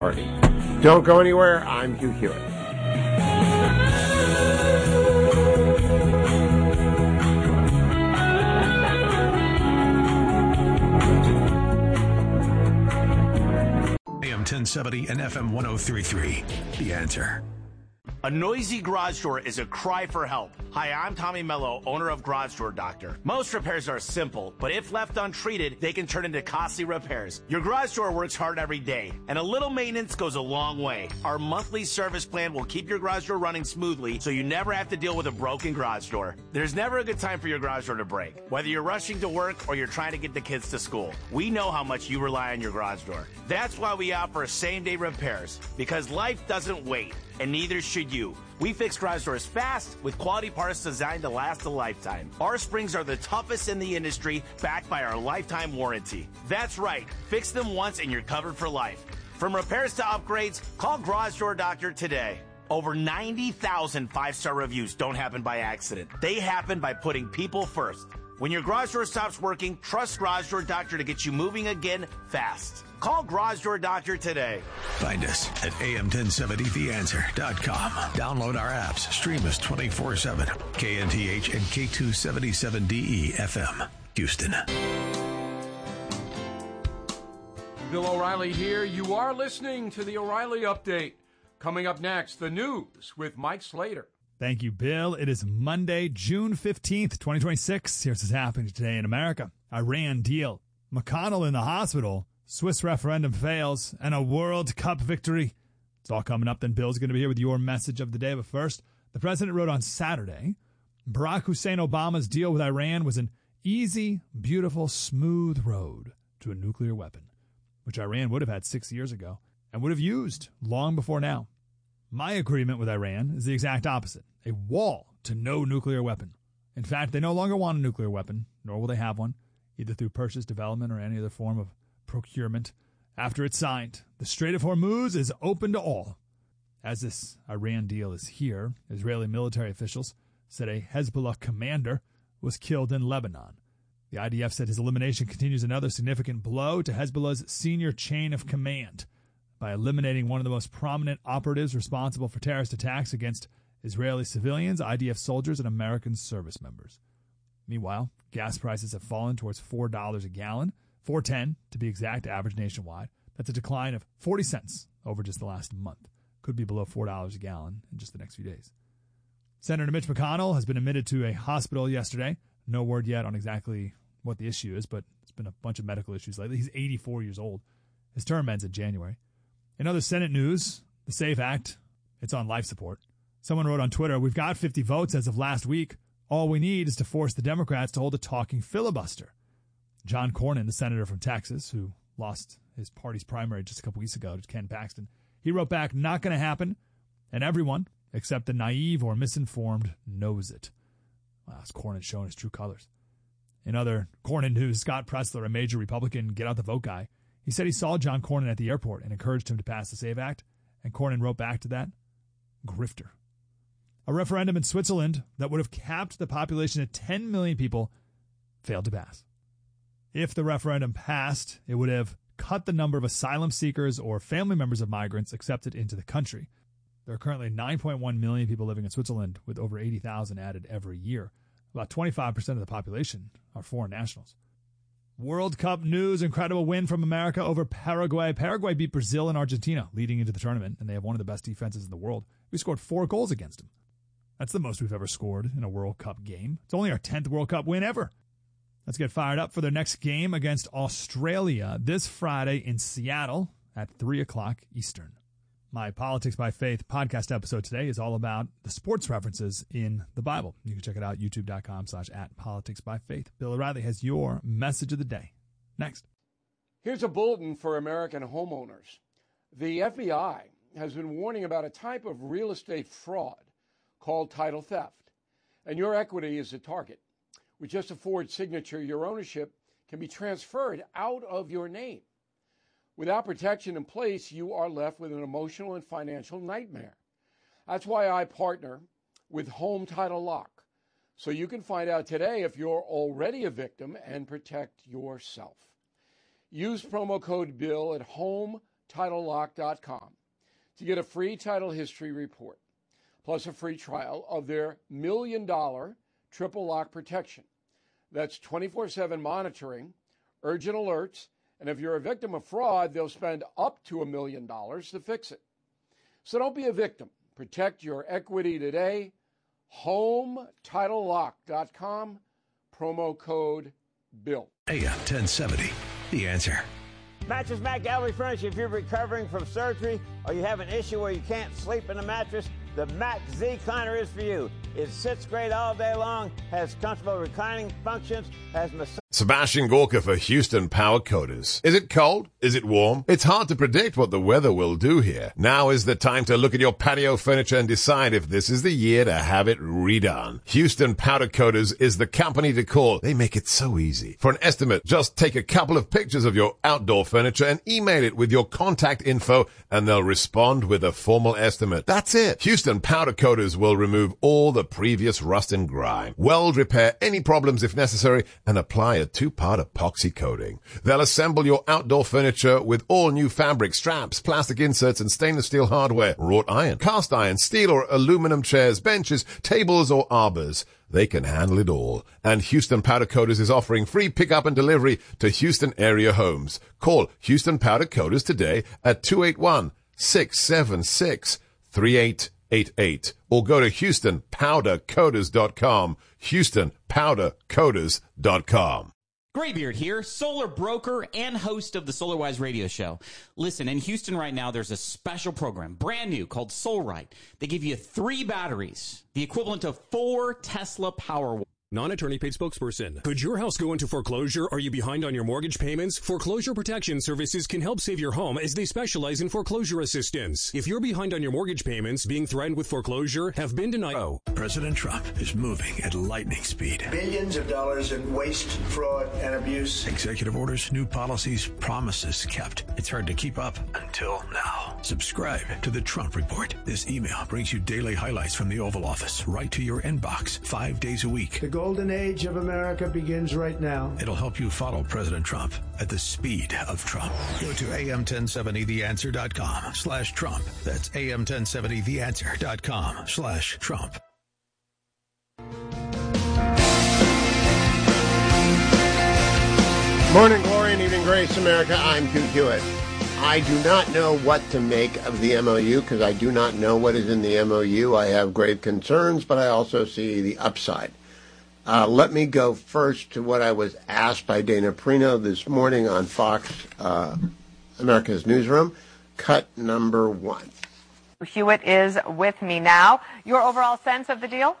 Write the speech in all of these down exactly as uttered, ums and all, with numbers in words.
Party. Don't go anywhere. I'm Hugh Hewitt. A M ten seventy and F M one oh three point three. The Answer. A noisy garage door is a cry for help. Hi, I'm Tommy Mello, owner of Garage Door Doctor. Most repairs are simple, but if left untreated, they can turn into costly repairs. Your garage door works hard every day, and a little maintenance goes a long way. Our monthly service plan will keep your garage door running smoothly, so you never have to deal with a broken garage door. There's never a good time for your garage door to break. Whether you're rushing to work or you're trying to get the kids to school, we know how much you rely on your garage door. That's why we offer same-day repairs, because life doesn't wait, and neither should you. We fix garage doors fast with quality parts designed to last a lifetime. Our springs are the toughest in the industry, backed by our lifetime warranty. That's right. Fix them once and you're covered for life. From repairs to upgrades, call Garage Door Doctor today. Over ninety thousand five-star reviews don't happen by accident. They happen by putting people first. When your garage door stops working, trust Garage Door Doctor to get you moving again fast. Call Garage Door Doctor today. Find us at A M ten seventy the answer dot com. Download our apps. Stream us twenty-four seven. K N T H and K two seventy-seven D E F M. Houston. Bill O'Reilly here. You are listening to the O'Reilly Update. Coming up next, the news with Mike Slater. Thank you, Bill. It is Monday, June fifteenth, twenty twenty-six. Here's what's happening today in America. Iran deal. McConnell in the hospital. Swiss referendum fails. And a World Cup victory. It's all coming up. Then Bill's going to be here with your message of the day. But first, the president wrote on Saturday, Barack Hussein Obama's deal with Iran was an easy, beautiful, smooth road to a nuclear weapon, which Iran would have had six years ago and would have used long before now. My agreement with Iran is the exact opposite. A wall to no nuclear weapon. In fact, they no longer want a nuclear weapon, nor will they have one, either through purchase, development, or any other form of procurement. After it's signed, the Strait of Hormuz is open to all. As this Iran deal is here, Israeli military officials said a Hezbollah commander was killed in Lebanon. The I D F said his elimination continues another significant blow to Hezbollah's senior chain of command by eliminating one of the most prominent operatives responsible for terrorist attacks against Israeli civilians, I D F soldiers, and American service members. Meanwhile, gas prices have fallen towards four dollars a gallon, four dollars and ten cents to be exact, average nationwide. That's a decline of forty cents over just the last month. Could be below four dollars a gallon in just the next few days. Senator Mitch McConnell has been admitted to a hospital yesterday. No word yet on exactly what the issue is, but it's been a bunch of medical issues lately. He's eighty-four years old. His term ends in January. In other Senate news, the SAFE Act, it's on life support. Someone wrote on Twitter, we've got fifty votes as of last week. All we need is to force the Democrats to hold a talking filibuster. John Cornyn, the senator from Texas, who lost his party's primary just a couple weeks ago to Ken Paxton, he wrote back, not going to happen, and everyone, except the naive or misinformed, knows it. Wow, it's Cornyn showing his true colors. In other Cornyn news, Scott Presler, a major Republican get-out-the-vote guy, he said he saw John Cornyn at the airport and encouraged him to pass the SAVE Act, and Cornyn wrote back to that, grifter. A referendum in Switzerland that would have capped the population at ten million people failed to pass. If the referendum passed, it would have cut the number of asylum seekers or family members of migrants accepted into the country. There are currently nine point one million people living in Switzerland, with over eighty thousand added every year. About twenty-five percent of the population are foreign nationals. World Cup news, incredible win from America over Paraguay. Paraguay beat Brazil and Argentina leading into the tournament, and they have one of the best defenses in the world. We scored four goals against them. That's the most we've ever scored in a World Cup game. It's only our tenth World Cup win ever. Let's get fired up for their next game against Australia this Friday in Seattle at three o'clock Eastern. My Politics by Faith podcast episode today is all about the sports references in the Bible. You can check it out, youtube.com slash at politics by faith. Bill O'Reilly has your message of the day. Next. Here's a bulletin for American homeowners. The F B I has been warning about a type of real estate fraud called title theft. And your equity is a target. With just a Ford signature, your ownership can be transferred out of your name. Without protection in place, you are left with an emotional and financial nightmare. That's why I partner with Home Title Lock, so you can find out today if you're already a victim and protect yourself. Use promo code BILL at home title lock dot com to get a free title history report, plus a free trial of their million dollar triple lock protection. That's twenty-four seven monitoring, urgent alerts, and if you're a victim of fraud, they'll spend up to a million dollars to fix it. So don't be a victim. Protect your equity today. home title lock dot com, promo code BILL. A M ten seventy, The Answer. Mattress Mac Gallery Furniture. If you're recovering from surgery or you have an issue where you can't sleep in a mattress, the Mac Z Recliner is for you. It sits great all day long, has comfortable reclining functions, has massage. Sebastian Gorka for Houston Power Coaters. Is it cold? Is it warm? It's hard to predict what the weather will do here. Now is the time to look at your patio furniture and decide if this is the year to have it redone. Houston Powder Coaters is the company to call. They make it so easy. For an estimate, just take a couple of pictures of your outdoor furniture and email it with your contact info, and they'll respond with a formal estimate. That's it. Houston Powder Coaters will remove all the previous rust and grime, weld repair any problems if necessary, and apply a two-part epoxy coating. They'll assemble your outdoor furniture with all new fabric, straps, plastic inserts, and stainless steel hardware, wrought iron, cast iron, steel or aluminum chairs, benches, tables, or arbors. They can handle it all. And Houston Powder Coaters is offering free pickup and delivery to Houston area homes. Call Houston Powder Coaters today at two eight one, six seven six, three eight eight eight or go to houston powder coaters dot com. houston powder coaters dot com. Graybeard here, solar broker and host of the SolarWise radio show. Listen, in Houston right now, there's a special program, brand new, called SolRite. They give you three batteries, the equivalent of four Tesla Powerwall. Non-attorney paid spokesperson. Could your house go into foreclosure? Are you behind on your mortgage payments? Foreclosure Protection Services can help save your home as they specialize in foreclosure assistance. If you're behind on your mortgage payments, being threatened with foreclosure, have been denied... Oh, President Trump is moving at lightning speed. Billions of dollars in waste, fraud, and abuse. Executive orders, new policies, promises kept. It's hard to keep up until now. Subscribe to the Trump Report. This email brings you daily highlights from the Oval Office right to your inbox, five days a week. The golden age of America begins right now. It'll help you follow President Trump at the speed of Trump. Go to A M ten seventy the answer dot com slash Trump. That's A M ten seventy the answer dot com slash Trump. Morning glory and evening grace, America. I'm Hugh Hewitt. I do not know what to make of the M O U because I do not know what is in the M O U. I have grave concerns, but I also see the upside. Uh, let me go first to what I was asked by Dana Perino this morning on Fox uh, America's Newsroom. Cut number one. Hewitt is with me now. Your overall sense of the deal?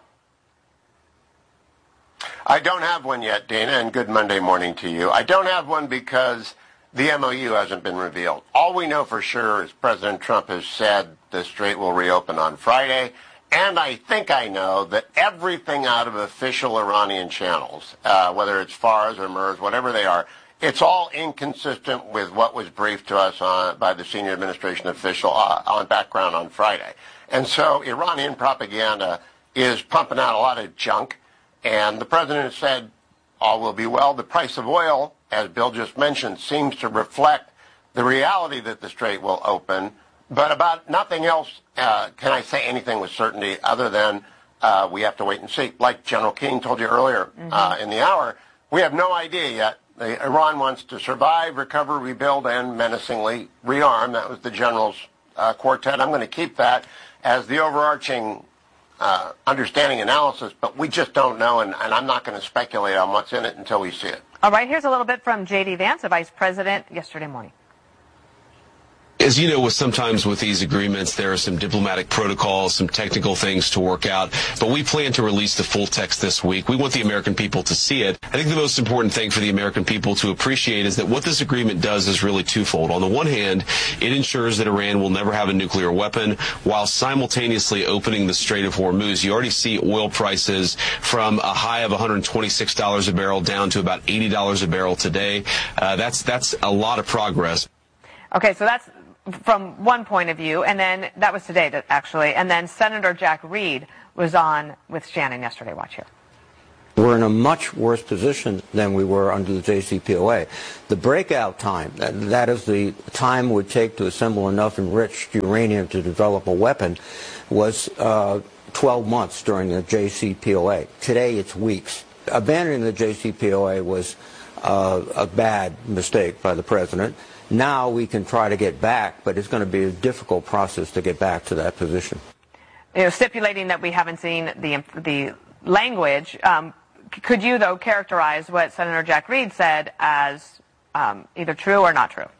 I don't have one yet, Dana, and good Monday morning to you. I don't have one because the M O U hasn't been revealed. All we know for sure is President Trump has said the strait will reopen on Friday. And I think I know that everything out of official Iranian channels, uh, whether it's Fars or Mers, whatever they are, it's all inconsistent with what was briefed to us on, by the senior administration official uh, on background on Friday. And so Iranian propaganda is pumping out a lot of junk. And the president has said all will be well. The price of oil, as Bill just mentioned, seems to reflect the reality that the strait will open. But about nothing else uh, can I say anything with certainty other than uh, we have to wait and see. Like General King told you earlier mm-hmm. uh, in the hour, we have no idea yet. The, Iran wants to survive, recover, rebuild, and menacingly rearm. That was the general's uh, quartet. I'm going to keep that as the overarching uh, understanding analysis, but we just don't know, and, and I'm not going to speculate on what's in it until we see it. All right, here's a little bit from J D Vance, the vice president, yesterday morning. As you know, with sometimes with these agreements, there are some diplomatic protocols, some technical things to work out, but we plan to release the full text this week. We want the American people to see it. I think the most important thing for the American people to appreciate is that what this agreement does is really twofold. On the one hand, it ensures that Iran will never have a nuclear weapon while simultaneously opening the Strait of Hormuz. You already see oil prices from a high of one hundred twenty-six dollars a barrel down to about eighty dollars a barrel today. Uh, that's, that's a lot of progress. Okay, so that's from one point of view, and then that was today, actually, and then Senator Jack Reed was on with Shannon yesterday. Watch here. We're in a much worse position than we were under the J C P O A. The breakout time, that, that is the time it would take to assemble enough enriched uranium to develop a weapon, was uh, twelve months during the J C P O A. Today it's weeks. Abandoning the J C P O A was uh, a bad mistake by the president. Now we can try to get back, but it's going to be a difficult process to get back to that position. You know, stipulating that we haven't seen the the language, um, could you, though, characterize what Senator Jack Reed said as um, either true or not true?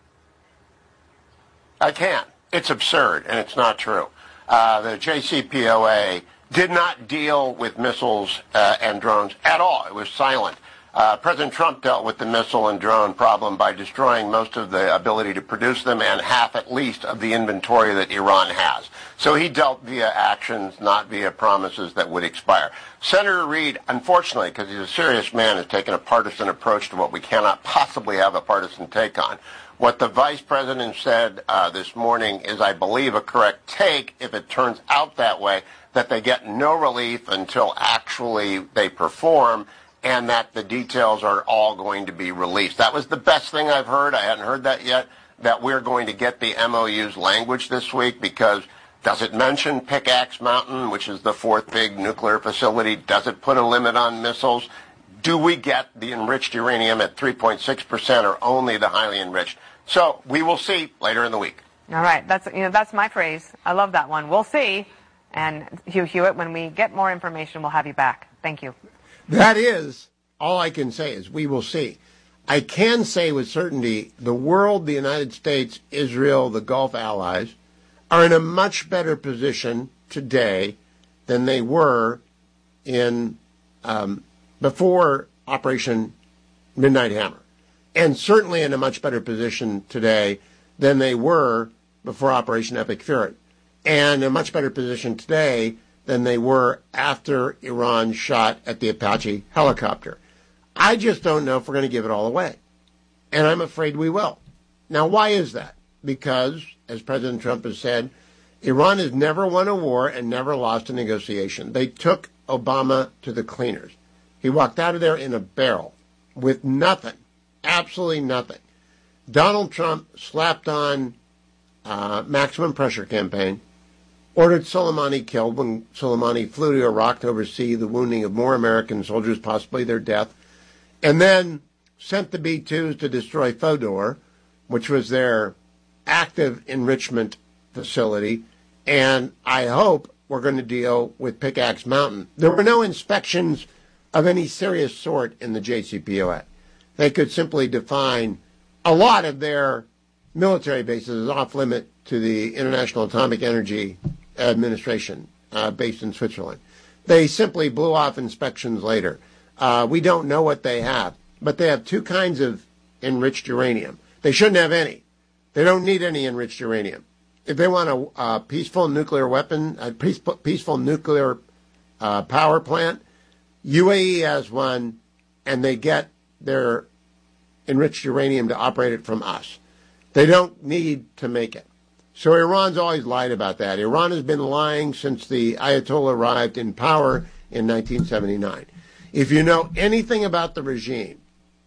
I can. It's absurd, and it's not true. Uh, the J C P O A did not deal with missiles uh, and drones at all. It was silent. Uh, President Trump dealt with the missile and drone problem by destroying most of the ability to produce them and half at least of the inventory that Iran has. So he dealt via actions, not via promises that would expire. Senator Reid, unfortunately, because he's a serious man, has taken a partisan approach to what we cannot possibly have a partisan take on. What the vice president said uh, this morning is, I believe, a correct take if it turns out that way, that they get no relief until actually they perform, and that the details are all going to be released. That was the best thing I've heard. I hadn't heard that yet, that we're going to get the M O U's language this week, because does it mention Pickaxe Mountain, which is the fourth big nuclear facility? Does it put a limit on missiles? Do we get the enriched uranium at three point six percent or only the highly enriched? So we will see later in the week. All right. That's, you know, that's my phrase. I love that one. We'll see. And Hugh Hewitt, when we get more information, we'll have you back. Thank you. That is, all I can say is we will see. I can say with certainty the world, the United States, Israel, the Gulf allies, are in a much better position today than they were in um, before Operation Midnight Hammer. And certainly in a much better position today than they were before Operation Epic Fury. And a much better position today than they were after Iran shot at the Apache helicopter. I just don't know if we're going to give it all away. And I'm afraid we will. Now, why is that? Because, as President Trump has said, Iran has never won a war and never lost a negotiation. They took Obama to the cleaners. He walked out of there in a barrel with nothing, absolutely nothing. Donald Trump slapped on uh, maximum pressure campaign, ordered Soleimani killed when Soleimani flew to Iraq to oversee the wounding of more American soldiers, possibly their death, and then sent the B twos to destroy Fodor, which was their active enrichment facility, and I hope we're going to deal with Pickaxe Mountain. There were no inspections of any serious sort in the J C P O A. They could simply define a lot of their military bases as off-limit to the International Atomic Energy Administration uh, based in Switzerland. They simply blew off inspections later. Uh, we don't know what they have, but they have two kinds of enriched uranium. They shouldn't have any. They don't need any enriched uranium. If they want a, a peaceful nuclear weapon, a peaceful, peaceful nuclear uh, power plant, U A E has one, and they get their enriched uranium to operate it from us. They don't need to make it. So Iran's always lied about that. Iran has been lying since the Ayatollah arrived in power in nineteen seventy-nine. If you know anything about the regime,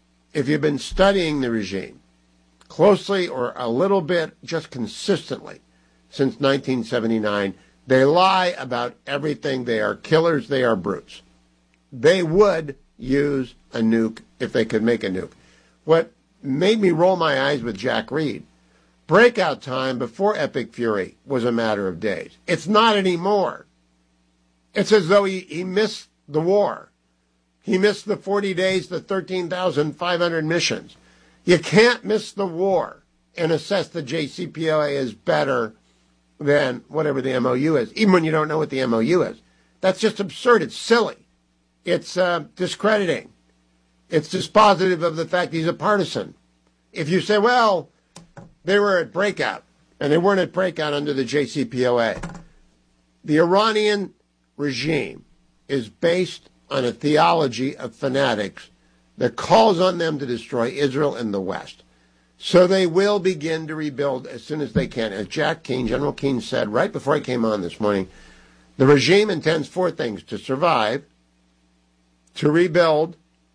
if you've been studying the regime closely or a little bit, just consistently, since nineteen seventy-nine, they lie about everything. They are killers. They are brutes. They would use a nuke if they could make a nuke. What made me roll my eyes with Jack Reed, breakout time before Epic Fury was a matter of days. It's not anymore. It's as though he, he missed the war. He missed the forty days, the thirteen thousand five hundred missions. You can't miss the war and assess the J C P O A as better than whatever the M O U is, even when you don't know what the M O U is. That's just absurd. It's silly. It's uh, discrediting. It's dispositive of the fact he's a partisan. If you say, well, they were at breakout, and they weren't at breakout under the J C P O A. The Iranian regime is based on a theology of fanatics that calls on them to destroy Israel and the West. So they will begin to rebuild as soon as they can. As Jack Keane, General Keane said right before I came on this morning, the regime intends four things: to survive, to rebuild,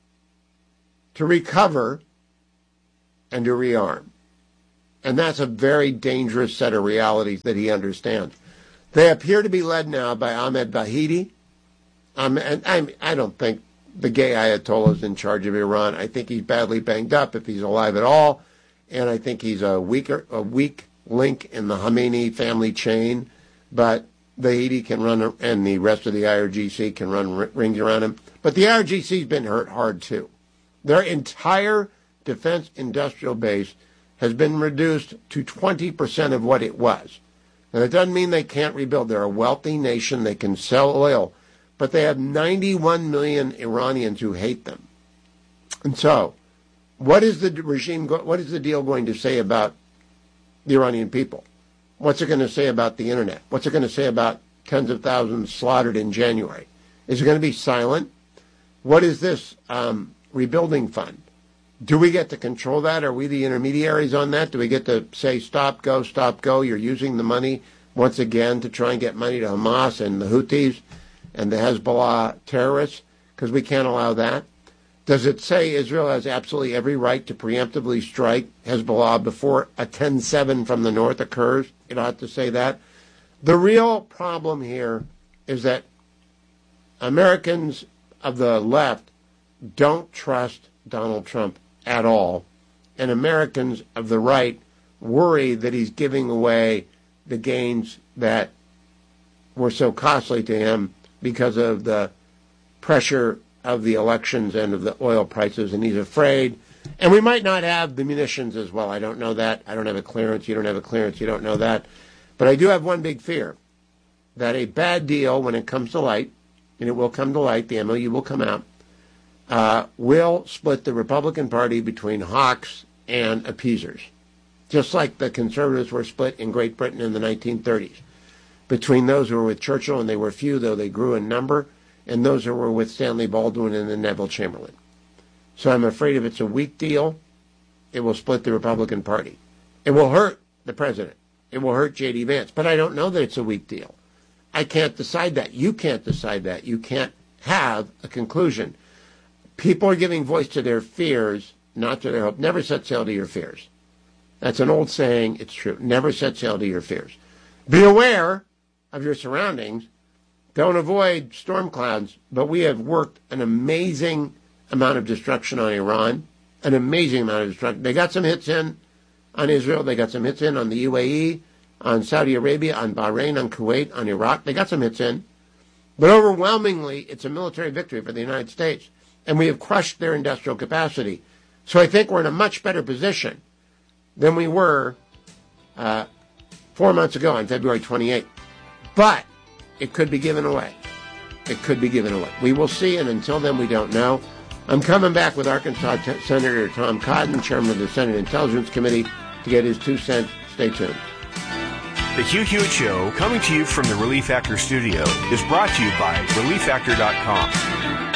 to recover, and to rearm. And that's a very dangerous set of realities that he understands. They appear to be led now by Ahmed Vahidi. Um, and I, I don't think the gay Ayatollah is in charge of Iran. I think he's badly banged up if he's alive at all. And I think he's a weaker, a weak link in the Khamenei family chain. But Vahidi can run, and the rest of the I R G C can run r- rings around him. But the I R G C's been hurt hard, too. Their entire defense industrial base has been reduced to twenty percent of what it was. Now, that doesn't mean they can't rebuild. They're a wealthy nation. They can sell oil. But they have ninety-one million Iranians who hate them. And so, what is the regime, go- what is the deal going to say about the Iranian people? What's it going to say about the internet? What's it going to say about tens of thousands slaughtered in January? Is it going to be silent? What is this um, rebuilding fund? Do we get to control that? Are we the intermediaries on that? Do we get to say, stop, go, stop, go? You're using the money once again to try and get money to Hamas and the Houthis and the Hezbollah terrorists, because we can't allow that. Does it say Israel has absolutely every right to preemptively strike Hezbollah before a ten seven from the north occurs? It ought to say that. The real problem here is that Americans of the left don't trust Donald Trump at all, and Americans of the right worry that he's giving away the gains that were so costly to him because of the pressure of the elections and of the oil prices, and he's afraid. And we might not have the munitions as well. I don't know that. I don't have a clearance. You don't have a clearance. You don't know that. But I do have one big fear, that a bad deal, when it comes to light, and it will come to light, the M O U will come out, uh, will split the Republican Party between hawks and appeasers, just like the conservatives were split in Great Britain in the nineteen thirties, between those who were with Churchill, and they were few, though they grew in number, and those who were with Stanley Baldwin and then Neville Chamberlain. So I'm afraid if it's a weak deal, it will split the Republican Party. It will hurt the president. It will hurt J D Vance. But I don't know that it's a weak deal. I can't decide that. You can't decide that. You can't have a conclusion. People are giving voice to their fears, not to their hope. Never set sail to your fears. That's an old saying. It's true. Never set sail to your fears. Be aware of your surroundings. Don't avoid storm clouds. But we have worked an amazing amount of destruction on Iran, an amazing amount of destruction. They got some hits in on Israel. They got some hits in on the U A E, on Saudi Arabia, on Bahrain, on Kuwait, on Iraq. They got some hits in. But overwhelmingly, it's a military victory for the United States. And we have crushed their industrial capacity. So I think we're in a much better position than we were uh, four months ago on February twenty-eighth. But it could be given away. It could be given away. We will see, and until then, we don't know. I'm coming back with Arkansas T- Senator Tom Cotton, chairman of the Senate Intelligence Committee, to get his two cents. Stay tuned. The Hugh Hewitt Show, coming to you from the Relief Factor studio, is brought to you by relief factor dot com.